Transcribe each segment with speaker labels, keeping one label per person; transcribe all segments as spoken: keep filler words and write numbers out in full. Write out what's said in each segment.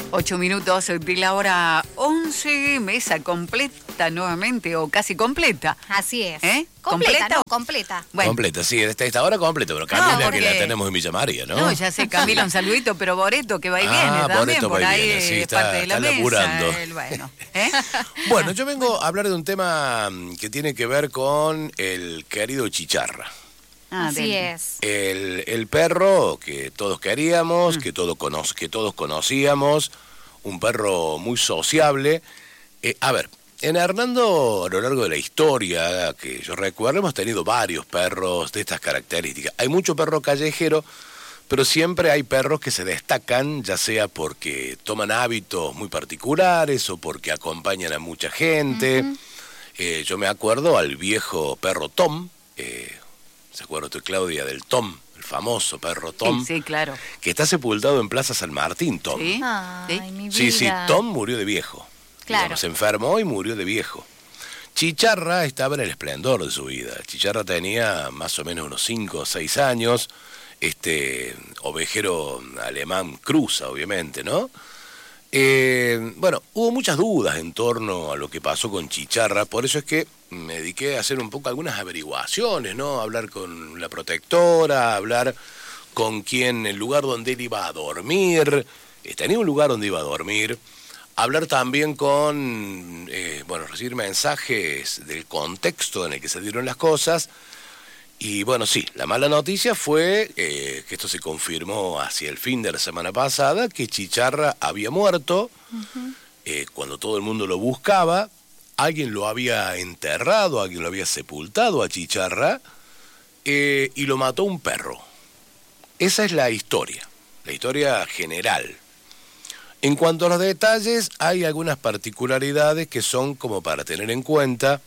Speaker 1: Ocho minutos de la hora once, mesa completa nuevamente, o casi completa.
Speaker 2: Así es.
Speaker 1: ¿Eh?
Speaker 2: Completa,
Speaker 1: ¿Completa?
Speaker 2: no, completa.
Speaker 1: Bueno.
Speaker 3: Completa, sí, esta, esta hora completa, pero Camila
Speaker 1: No,
Speaker 3: que la
Speaker 1: porque-
Speaker 3: tenemos en Villa María, ¿no?
Speaker 1: No, ya sé, Camila, un saludito, pero Boreto que va y
Speaker 3: Ah,
Speaker 1: viene también,
Speaker 3: Boreto
Speaker 1: por
Speaker 3: va y
Speaker 1: ahí
Speaker 3: viene, sí,
Speaker 1: es
Speaker 3: está-
Speaker 1: parte de la
Speaker 3: está
Speaker 1: mesa.
Speaker 3: laburando.
Speaker 1: el- bueno, ¿eh?
Speaker 3: Bueno, yo vengo a hablar de un tema mm, que tiene que ver con el querido Chicharra.
Speaker 1: Ah,
Speaker 2: Así
Speaker 1: del-
Speaker 2: es.
Speaker 3: El, el perro que todos queríamos,
Speaker 1: Mm.
Speaker 3: que, todo cono- que todos conocíamos, un perro muy sociable. Eh, a ver, en Hernando, a lo largo de la historia, que yo recuerdo, hemos tenido varios perros de estas características. Hay mucho perro callejero, pero siempre hay perros que se destacan, ya sea porque toman hábitos muy particulares o porque acompañan a mucha gente.
Speaker 2: Ujú.
Speaker 3: Eh, yo me acuerdo al viejo perro Tom, eh, ¿se acuerda usted, Claudia, del Tom? El famoso perro Tom,
Speaker 1: Sí, sí, claro.
Speaker 3: que está sepultado en Plaza San Martín, Tom.
Speaker 1: Sí.
Speaker 2: Ay,
Speaker 1: ¿Sí?
Speaker 2: mi vida.
Speaker 3: Sí, sí, Tom murió de viejo.
Speaker 2: Claro.
Speaker 3: Digamos, se enfermó y murió de viejo. Chicharra estaba en el esplendor de su vida. Chicharra tenía más o menos unos cinco o seis años. Este ovejero alemán cruza, obviamente, ¿no? Eh, bueno, hubo muchas dudas en torno a lo que pasó con Chicharra, por eso es que me dediqué a hacer un poco algunas averiguaciones, ¿no? Hablar con la protectora, hablar con quien, el lugar donde él iba a dormir, eh, tenía un lugar donde iba a dormir, hablar también con, eh, bueno, recibir mensajes del contexto en el que se dieron las cosas. Y bueno, sí, la mala noticia fue eh, que esto se confirmó hacia el fin de la semana pasada, que Chicharra había muerto.
Speaker 2: Ujú.
Speaker 3: eh, cuando todo el mundo lo buscaba, alguien lo había enterrado, alguien lo había sepultado a Chicharra, eh, y lo mató un perro. Esa es la historia, la historia general. En cuanto a los detalles, hay algunas particularidades que son como para tener en cuenta.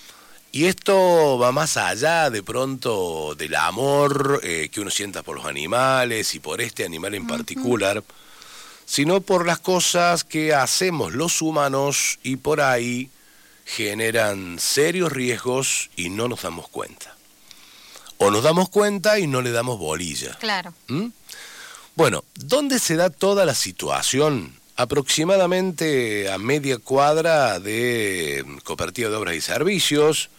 Speaker 3: Y esto va más allá de pronto del amor eh, que uno sienta por los animales y por este animal en particular, sino por las cosas que hacemos los humanos y por ahí generan serios riesgos y no nos damos cuenta. O nos damos cuenta y no le damos bolilla.
Speaker 2: Claro.
Speaker 3: ¿Mm? Bueno, ¿dónde se da toda la situación? Aproximadamente a media cuadra de Cooperativa de Obras y Servicios,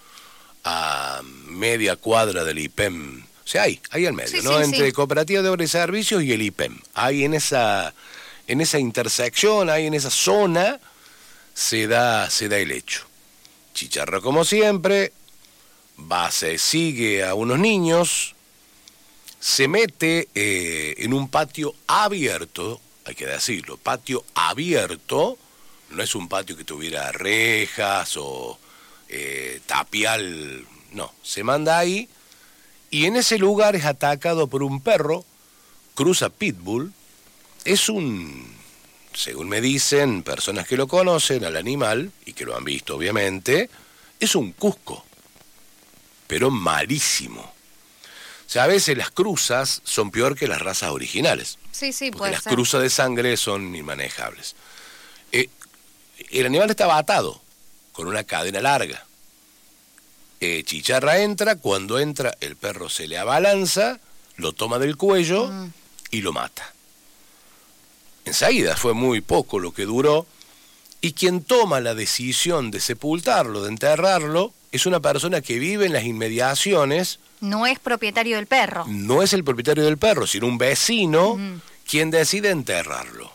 Speaker 3: a media cuadra del I P E M, o sea, ahí, ahí al medio,
Speaker 2: Sí,
Speaker 3: ¿no?
Speaker 2: sí,
Speaker 3: Entre
Speaker 2: sí.
Speaker 3: Cooperativa de Obras y Servicios y el I P E M. Ahí en esa, en esa intersección, ahí en esa zona, se da, se da el hecho. Chicharra, como siempre, va, se sigue a unos niños, se mete eh, en un patio abierto, hay que decirlo, patio abierto, no es un patio que tuviera rejas o eh, tapial, no, se manda ahí y en ese lugar es atacado por un perro, cruza pitbull, es un, según me dicen personas que lo conocen al animal y que lo han visto obviamente, es un cusco, pero malísimo. O sea, a veces las cruzas son peor que las razas originales.
Speaker 2: Sí, sí,
Speaker 3: Porque
Speaker 2: puede
Speaker 3: las
Speaker 2: ser.
Speaker 3: cruzas de sangre son inmanejables. Eh, el animal estaba atado, con una cadena larga. Eh, Chicharra entra, cuando entra el perro se le abalanza, lo toma del cuello
Speaker 2: Mm.
Speaker 3: y lo mata. Enseguida, fue muy poco lo que duró, y quien toma la decisión de sepultarlo, de enterrarlo, es una persona que vive en las inmediaciones.
Speaker 2: No es propietario del perro.
Speaker 3: No es el propietario del perro, sino un vecino
Speaker 2: Ujú.
Speaker 3: quien decide enterrarlo.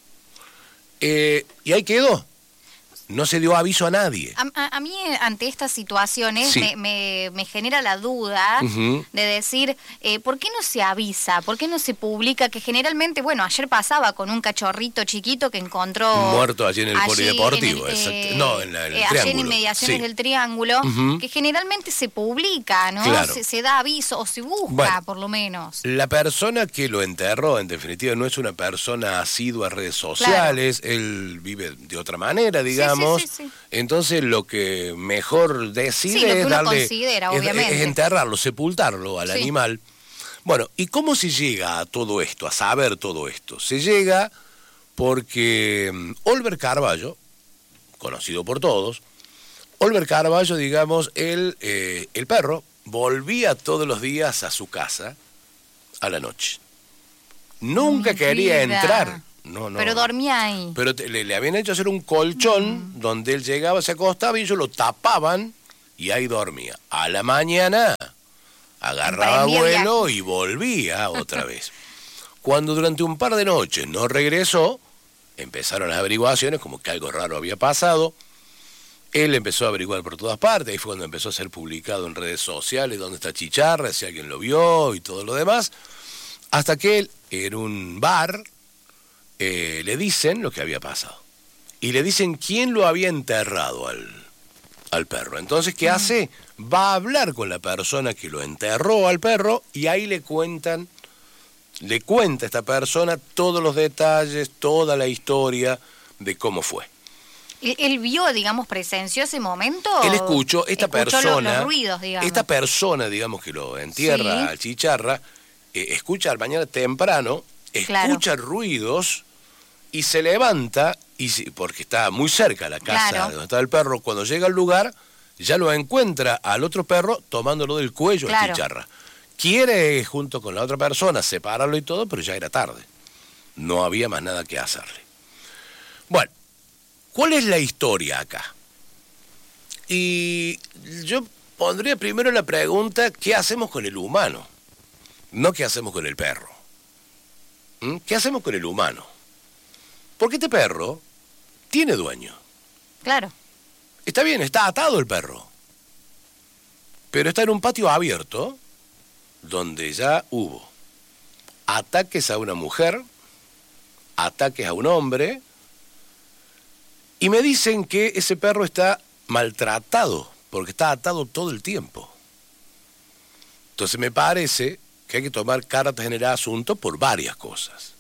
Speaker 3: Eh, y ahí quedó. No se dio aviso a nadie.
Speaker 2: A, a- a mí, eh, ante estas situaciones,
Speaker 3: Sí.
Speaker 2: me, me- me genera la duda
Speaker 3: Ujú.
Speaker 2: de decir, eh, ¿por qué no se avisa? ¿Por qué no se publica? Que generalmente, bueno, ayer pasaba con un cachorrito chiquito que encontró...
Speaker 3: Muerto allí en el
Speaker 2: allí
Speaker 3: polideportivo,
Speaker 2: en el,
Speaker 3: exacto.
Speaker 2: eh,
Speaker 3: No, en la- el
Speaker 2: eh, allí en
Speaker 3: Triángulo.
Speaker 2: inmediaciones
Speaker 3: Sí.
Speaker 2: del Triángulo,
Speaker 3: Ujú.
Speaker 2: que generalmente se publica, ¿no?
Speaker 3: Claro.
Speaker 2: Se, se da aviso o se busca,
Speaker 3: Bueno.
Speaker 2: por lo menos.
Speaker 3: La persona que lo enterró, en definitiva, no es una persona asidua a redes sociales, él vive de otra manera, digamos.
Speaker 2: sí, sí, sí.
Speaker 3: Entonces lo que mejor decide
Speaker 2: Sí, lo que
Speaker 3: es
Speaker 2: uno
Speaker 3: darle,
Speaker 2: considera,
Speaker 3: es-
Speaker 2: obviamente.
Speaker 3: es enterrarlo, sepultarlo al
Speaker 2: Sí.
Speaker 3: animal. Bueno, ¿y cómo se llega a todo esto, a saber todo esto? Se llega porque mm, Oliver Carballo, conocido por todos, Oliver Carballo, digamos, él, eh, el perro, volvía todos los días a su casa a la noche. Nunca
Speaker 2: Mi
Speaker 3: quería
Speaker 2: vida.
Speaker 3: entrar, no, no.
Speaker 2: Pero dormía ahí.
Speaker 3: Pero te, le, le habían hecho hacer un colchón mm. donde él llegaba, se acostaba y ellos lo tapaban y ahí dormía. A la mañana agarraba vuelo y volvía otra vez. Cuando durante un par de noches no regresó, empezaron las averiguaciones, como que algo raro había pasado. Él empezó a averiguar por todas partes, ahí fue cuando empezó a ser publicado en redes sociales dónde está Chicharra, si alguien lo vio y todo lo demás, hasta que él, en un bar, eh, le dicen lo que había pasado. Y le dicen quién lo había enterrado al, al perro. Entonces, ¿qué hace? Va a hablar con la persona que lo enterró al perro y ahí le cuentan, le cuenta a esta persona todos los detalles, toda la historia de cómo fue.
Speaker 2: ¿Él, él vio, digamos, presenció ese momento?
Speaker 3: Él escuchó, esta
Speaker 2: escuchó
Speaker 3: persona,
Speaker 2: los, los ruidos, digamos.
Speaker 3: Esta persona, digamos, que lo entierra
Speaker 2: Sí.
Speaker 3: al Chicharra, eh, escucha al mañana temprano, escucha
Speaker 2: Claro.
Speaker 3: ruidos y se levanta, y se- porque está muy cerca la casa
Speaker 2: Claro.
Speaker 3: donde está el perro, cuando llega al lugar, ya lo encuentra al otro perro tomándolo del cuello al
Speaker 2: Claro.
Speaker 3: Chicharra. Quiere, junto con la otra persona, separarlo y todo, pero ya era tarde. No había más nada que hacerle. Bueno, ¿cuál es la historia acá? Y yo pondría primero la pregunta, ¿qué hacemos con el humano? No qué hacemos con el perro. ¿Mm? ¿Qué hacemos con el humano? Porque este perro tiene dueño.
Speaker 2: Claro.
Speaker 3: Está bien, está atado el perro. Pero está en un patio abierto donde ya hubo ataques a una mujer, ataques a un hombre, y me dicen que ese perro está maltratado, porque está atado todo el tiempo. Entonces me parece que hay que tomar cartas en el asunto por varias cosas.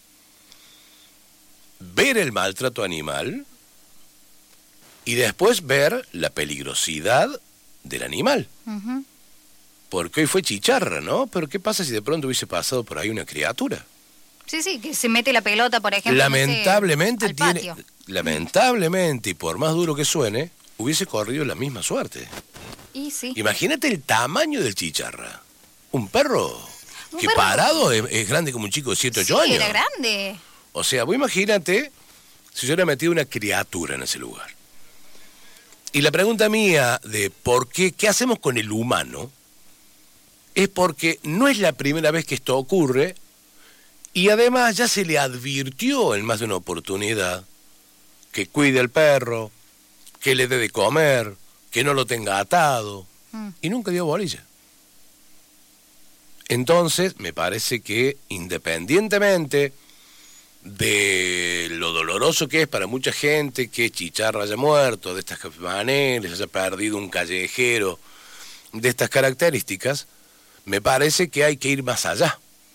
Speaker 3: Ver el maltrato animal y después ver la peligrosidad del animal.
Speaker 2: Ujú.
Speaker 3: Porque hoy fue Chicharra, ¿no? Pero ¿qué pasa si de pronto hubiese pasado por ahí una criatura?
Speaker 2: Sí, sí, que se mete la pelota, por ejemplo.
Speaker 3: Lamentablemente
Speaker 2: no sé, al
Speaker 3: tiene,
Speaker 2: patio.
Speaker 3: lamentablemente, y por más duro que suene, hubiese corrido la misma suerte.
Speaker 2: Y sí.
Speaker 3: Imagínate el tamaño del Chicharra. Un perro
Speaker 2: Un
Speaker 3: que
Speaker 2: perro-
Speaker 3: parado es, es grande como un chico de siete,
Speaker 2: Sí,
Speaker 3: ocho años.
Speaker 2: era grande.
Speaker 3: O sea, vos imagínate si yo hubiera metido una criatura en ese lugar. Y la pregunta mía de por qué, ¿qué hacemos con el humano? Es porque no es la primera vez que esto ocurre y además ya se le advirtió en más de una oportunidad que cuide al perro, que le dé de comer, que no lo tenga atado,
Speaker 2: Mm.
Speaker 3: y nunca dio bolilla. Entonces, me parece que independientemente de lo doloroso que es para mucha gente que Chicharra haya muerto de estas maneras, haya perdido un callejero de estas características, me parece que hay que ir más allá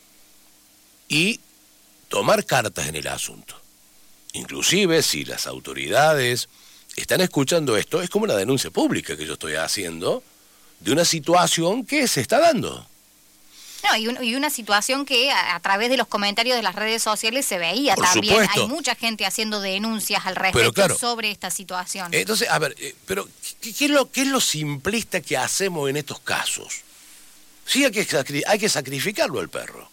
Speaker 3: y tomar cartas en el asunto. Inclusive si las autoridades están escuchando esto, es como una denuncia pública que yo estoy haciendo de una situación que se está dando.
Speaker 2: No, y, un- y una situación que a, a través de los comentarios de las redes sociales se veía
Speaker 3: Por
Speaker 2: también.
Speaker 3: supuesto.
Speaker 2: Hay mucha gente haciendo denuncias al respecto
Speaker 3: Pero claro.
Speaker 2: sobre esta situación.
Speaker 3: Entonces, a ver, eh, pero ¿qué, qué es lo, ¿qué es lo simplista que hacemos en estos casos? Sí, hay que, sacri- hay que sacrificarlo al perro.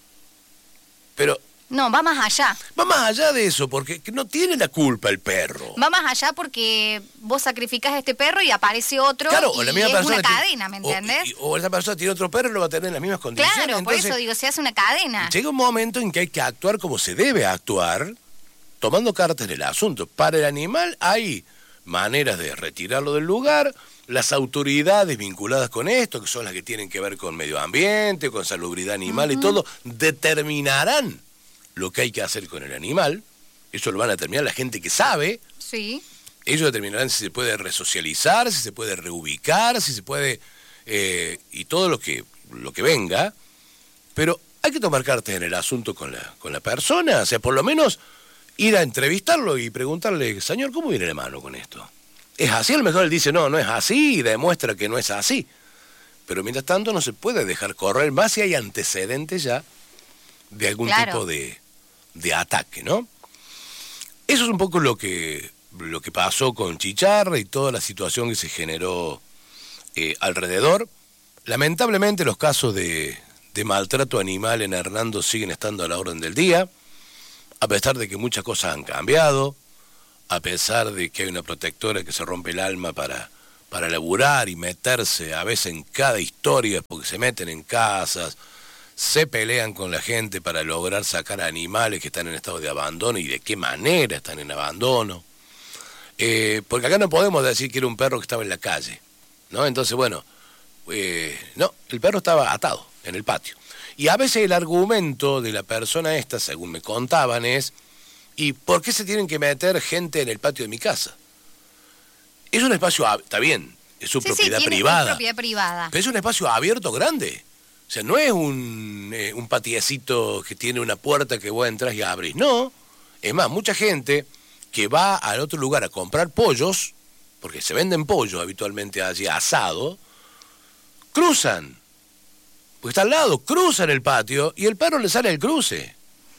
Speaker 3: Pero
Speaker 2: No, va más allá.
Speaker 3: va más allá de eso, porque no tiene la culpa el perro.
Speaker 2: Va más allá porque vos sacrificás a este perro y aparece otro
Speaker 3: Claro,
Speaker 2: y
Speaker 3: o la misma
Speaker 2: es
Speaker 3: persona
Speaker 2: una
Speaker 3: tiene-
Speaker 2: cadena, ¿me
Speaker 3: o-
Speaker 2: entendés?
Speaker 3: y- O, esa persona tiene otro perro y lo va a tener en las mismas condiciones.
Speaker 2: Claro, por
Speaker 3: Entonces,
Speaker 2: eso digo, se hace una cadena.
Speaker 3: llega un momento en que hay que actuar como se debe actuar, tomando cartas en el asunto. Para el animal hay maneras de retirarlo del lugar, las autoridades vinculadas con esto, que son las que tienen que ver con medio ambiente, con salubridad animal y todo, determinarán lo que hay que hacer con el animal. Eso lo van a determinar la gente que sabe.
Speaker 2: Sí.
Speaker 3: Ellos determinarán si se puede resocializar, si se puede reubicar, si se puede... eh, y todo lo que, lo que venga. Pero hay que tomar cartas en el asunto con la, con la persona. O sea, por lo menos ir a entrevistarlo y preguntarle, señor, ¿cómo viene la mano con esto? ¿Es así? A lo mejor él dice, no, no es así, y demuestra que no es así. Pero mientras tanto no se puede dejar correr más si hay antecedentes ya de algún
Speaker 2: Claro.
Speaker 3: tipo de, de ataque, ¿no? Eso es un poco lo que, lo que pasó con Chicharra y toda la situación que se generó eh, alrededor. Lamentablemente los casos de, de maltrato animal en Hernando siguen estando a la orden del día. a pesar de que muchas cosas han cambiado, a pesar de que hay una protectora que se rompe el alma para, para laburar y meterse a veces en cada historia, porque se meten en casas, se pelean con la gente para lograr sacar animales que están en estado de abandono y de qué manera están en abandono. Eh, porque acá no podemos decir que era un perro que estaba en la calle, ¿no? Entonces, bueno, eh, no, el perro estaba atado en el patio. Y a veces el argumento de la persona esta, según me contaban, es: ¿y por qué se tienen que meter gente en el patio de mi casa? Es un espacio, está bien, es su
Speaker 2: sí,
Speaker 3: propiedad
Speaker 2: sí,
Speaker 3: privada.
Speaker 2: Es propiedad privada.
Speaker 3: Pero es un espacio abierto grande. O sea, no es un, eh, un patiecito que tiene una puerta que vos entras y abrís. No. Es más, mucha gente que va al otro lugar a comprar pollos, porque se venden pollos habitualmente allí asado, cruzan. Porque está al lado, cruzan el patio y el perro le sale al cruce.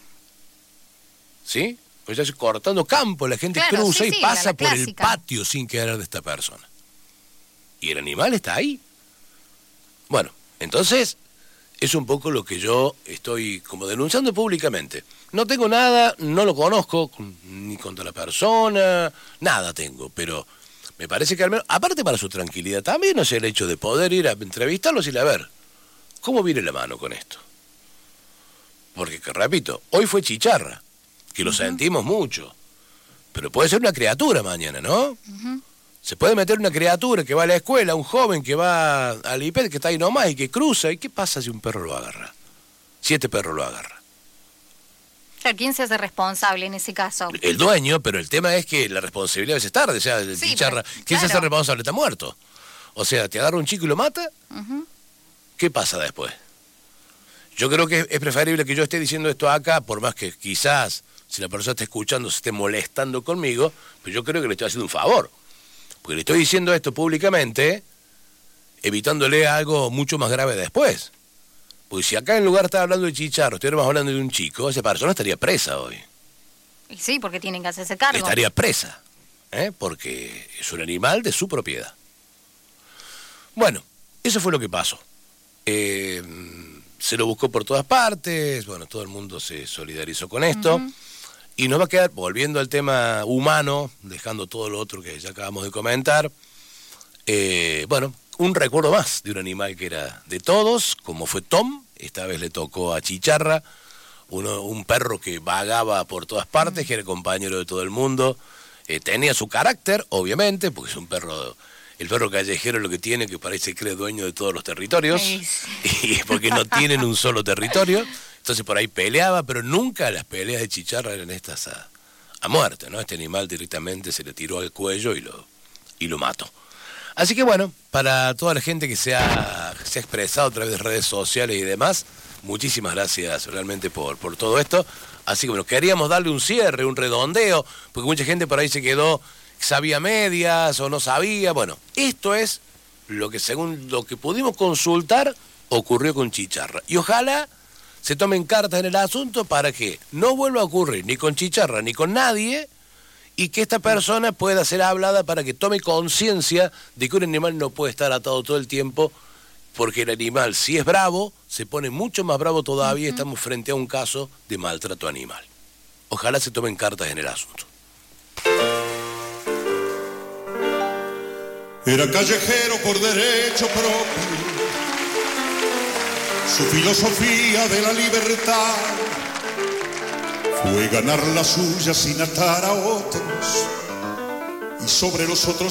Speaker 3: ¿Sí? Pues ya cortando campo, la gente
Speaker 2: claro,
Speaker 3: cruza
Speaker 2: sí,
Speaker 3: y
Speaker 2: sí,
Speaker 3: pasa
Speaker 2: la
Speaker 3: por el
Speaker 2: clásica.
Speaker 3: patio sin querer de esta persona. Y el animal está ahí. Bueno, entonces es un poco lo que yo estoy como denunciando públicamente. No tengo nada, no lo conozco, ni contra la persona, nada tengo, pero me parece que al menos, aparte para su tranquilidad, también no es el hecho de poder ir a entrevistarlos y ir a ver cómo viene la mano con esto. Porque, que repito, hoy fue chicharra, que lo uh-huh. sentimos mucho, pero puede ser una criatura mañana, ¿no? Uh-huh. Se puede meter una criatura que va a la escuela, un joven que va al I P E D, que está ahí nomás y que cruza. ¿Y qué pasa si un perro lo agarra? Si este perro lo agarra.
Speaker 2: ¿Quién se hace responsable en ese caso?
Speaker 3: El dueño, pero el tema es que la responsabilidad a veces es tarde. O sea, el sí, chicharra, pero, ¿quién claro. se hace responsable? Está muerto. O sea, te agarra un chico y lo mata. Uh-huh. ¿Qué pasa después? Yo creo que es preferible que yo esté diciendo esto acá, por más que quizás, si la persona está escuchando, se esté molestando conmigo, pero yo creo que le estoy haciendo un favor. Porque le estoy diciendo esto públicamente, evitándole algo mucho más grave después. Porque si acá en lugar de estar hablando de chicharro, estuviéramos hablando de un chico, esa persona estaría presa hoy.
Speaker 2: Y sí, porque tienen que hacerse cargo.
Speaker 3: Estaría presa, ¿eh? Porque es un animal de su propiedad. Bueno, eso fue lo que pasó. Eh, se lo buscó por todas partes, bueno, todo el mundo se solidarizó con esto. Uh-huh. Y nos va a quedar, volviendo al tema humano, dejando todo lo otro que ya acabamos de comentar, eh, bueno, un recuerdo más de un animal que era de todos, como fue Tom. Esta vez le tocó a Chicharra, uno, un perro que vagaba por todas partes, que era compañero de todo el mundo. Eh, tenía su carácter, obviamente, porque es un perro, el perro callejero lo que tiene, que parece que es dueño de todos los territorios, sí. Y porque no tienen un solo territorio. Entonces por ahí peleaba, pero nunca las peleas de Chicharra eran estas a, a muerte, ¿no? Este animal directamente se le tiró al cuello y lo, y lo mató. Así que bueno, para toda la gente que se ha, se ha expresado a través de redes sociales y demás, muchísimas gracias realmente por, por todo esto. Así que bueno, queríamos darle un cierre, un redondeo, porque mucha gente por ahí se quedó, sabía medias o no sabía. Bueno, esto es lo que según lo que pudimos consultar ocurrió con Chicharra. Y ojalá se tomen cartas en el asunto para que no vuelva a ocurrir ni con Chicharra ni con nadie, y que esta persona pueda ser hablada para que tome conciencia de que un animal no puede estar atado todo el tiempo, porque el animal, si es bravo, se pone mucho más bravo todavía. Uh-huh. Estamos frente a un caso de maltrato animal. Ojalá se tomen cartas en el asunto.
Speaker 4: Era callejero por derecho propio, su filosofía de la libertad fue ganar la suya sin atar a otros, y sobre los otros